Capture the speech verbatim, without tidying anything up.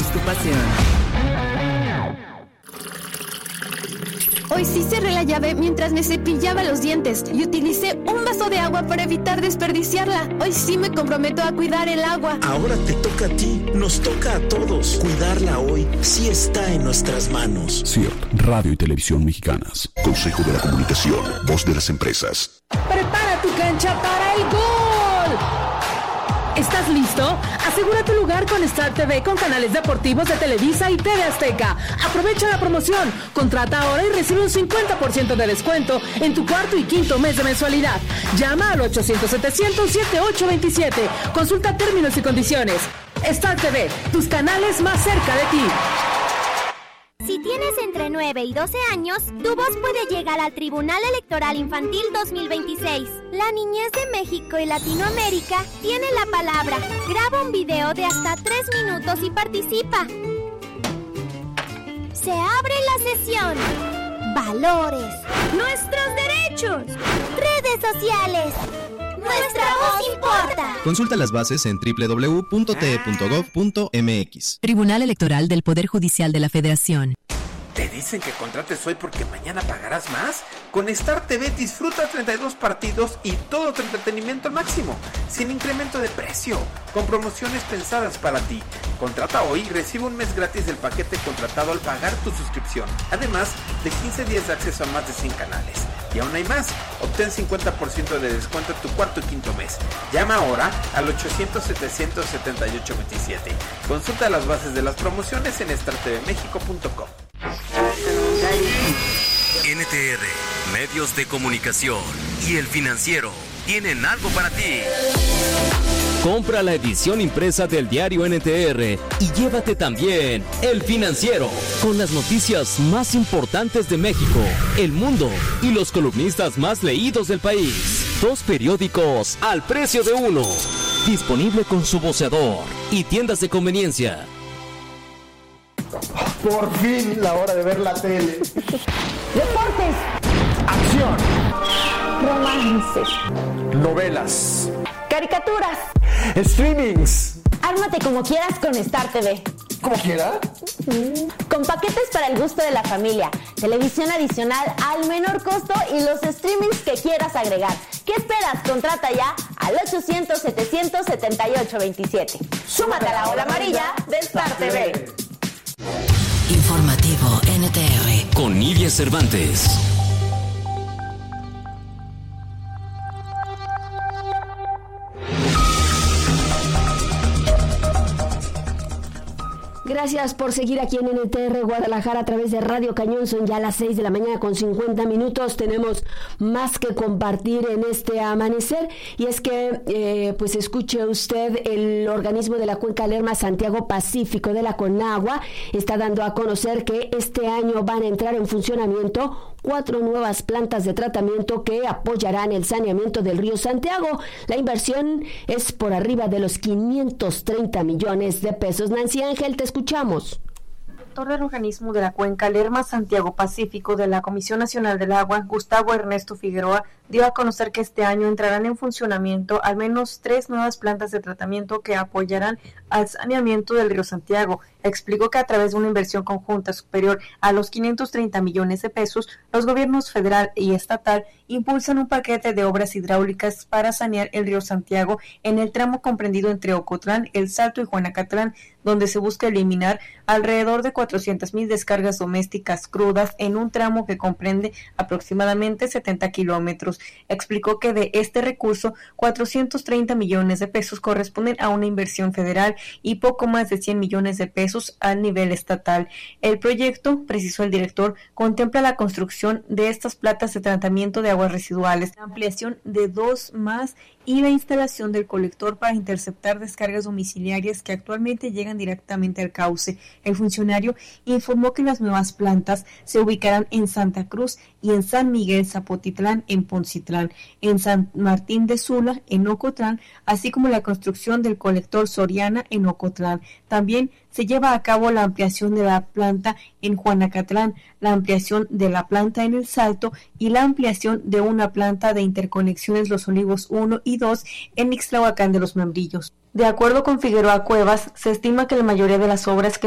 tu pasión. Hoy sí cerré la llave mientras me cepillaba los dientes y utilicé un vaso de agua para evitar desperdiciarla. Hoy sí me comprometo a cuidar el agua. Ahora te toca a ti, nos toca a todos. Cuidarla hoy sí está en nuestras manos. C I R T, Radio y Televisión Mexicanas. Consejo de la Comunicación, voz de las empresas. Prepara tu cancha para el gol. ¿Estás listo? Asegura tu lugar con Star T V con canales deportivos de Televisa y T V Azteca. Aprovecha la promoción. Contrata ahora y recibe un cincuenta por ciento de descuento en tu cuarto y quinto mes de mensualidad. Llama al ochocientos setecientos setenta y ocho veintisiete. Consulta términos y condiciones. Star T V, tus canales más cerca de ti. Si tienes entre nueve y doce años, tu voz puede llegar al Tribunal Electoral Infantil dos mil veintiséis. La niñez de México y Latinoamérica tiene la palabra. Graba un video de hasta tres minutos y participa. Se abre la sesión. Valores. Nuestros derechos. Redes sociales. Nuestra voz importa. Consulta las bases en doble u doble u doble u punto t e punto gov punto m x. Tribunal Electoral del Poder Judicial de la Federación. ¿Te dicen que contrates hoy porque mañana pagarás más? Con Star T V disfruta treinta y dos partidos y todo tu entretenimiento al máximo, sin incremento de precio, con promociones pensadas para ti. Contrata hoy y recibe un mes gratis del paquete contratado al pagar tu suscripción. Además de quince días de acceso a más de cien canales. Y aún hay más, obtén cincuenta por ciento de descuento en tu cuarto y quinto mes. Llama ahora al ochocientos setecientos setenta y ocho veintisiete. Consulta las bases de las promociones en star t v mexico punto com. N T R, Medios de Comunicación y El Financiero tienen algo para ti. Compra la edición impresa del diario N T R y llévate también El Financiero, con las noticias más importantes de México, el mundo y los columnistas más leídos del país. Dos periódicos al precio de uno. Disponible con su voceador y tiendas de conveniencia. Por fin la hora de ver la tele. Deportes. Acción. Romance. Novelas. Caricaturas. Streamings. Ármate como quieras con Star T V. ¿Como quiera? Con paquetes para el gusto de la familia, televisión adicional al menor costo y los streamings que quieras agregar. ¿Qué esperas? Contrata ya al ochocientos setecientos setenta y ocho veintisiete. Súmate a la ola amarilla de Star T V. Informativo N T R con Nidia Cervantes. Gracias por seguir aquí en N T R Guadalajara a través de Radio Cañón. Son ya las seis de la mañana con cincuenta minutos. Tenemos más que compartir en este amanecer. Y es que, eh, pues escuche usted, el organismo de la Cuenca Lerma Santiago Pacífico de la Conagua está dando a conocer que este año van a entrar en funcionamiento cuatro nuevas plantas de tratamiento que apoyarán el saneamiento del río Santiago. La inversión es por arriba de los quinientos treinta millones de pesos. Nancy Ángel, te escuchamos. El director del organismo de la Cuenca Lerma Santiago Pacífico de la Comisión Nacional del Agua, Gustavo Ernesto Figueroa, dio a conocer que este año entrarán en funcionamiento al menos tres nuevas plantas de tratamiento que apoyarán al saneamiento del río Santiago. Explicó que a través de una inversión conjunta superior a los quinientos treinta millones de pesos, los gobiernos federal y estatal impulsan un paquete de obras hidráulicas para sanear el río Santiago en el tramo comprendido entre Ocotlán, El Salto y Juanacatlán, donde se busca eliminar alrededor de cuatrocientas mil descargas domésticas crudas en un tramo que comprende aproximadamente setenta kilómetros. Explicó que de este recurso, cuatrocientos treinta millones de pesos corresponden a una inversión federal y poco más de cien millones de pesos a nivel estatal. El proyecto, precisó el director, contempla la construcción de estas plantas de tratamiento de aguas residuales, la ampliación de dos más y la instalación del colector para interceptar descargas domiciliarias que actualmente llegan directamente al cauce. El funcionario informó que las nuevas plantas se ubicarán en Santa Cruz y en San Miguel Zapotitlán, en Poncitlán, en San Martín de Sula, en Ocotlán, así como la construcción del colector Soriana en Ocotlán. También se lleva a cabo la ampliación de la planta en Juanacatlán, la ampliación de la planta en El Salto y la ampliación de una planta de interconexiones Los Olivos uno y dos en Ixtlahuacán de los Membrillos. De acuerdo con Figueroa Cuevas, se estima que la mayoría de las obras que